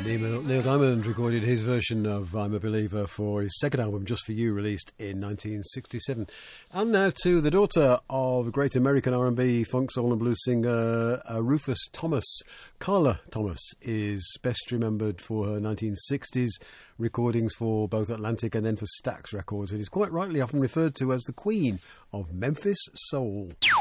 Neil Diamond recorded his version of I'm a Believer for his second album, Just For You, released in 1967. And now to the daughter of great American R&B, funk, soul and blues singer Rufus Thomas. Carla Thomas is best remembered for her 1960s recordings for both Atlantic and then for Stax Records, and is quite rightly often referred to as the Queen of Memphis Soul.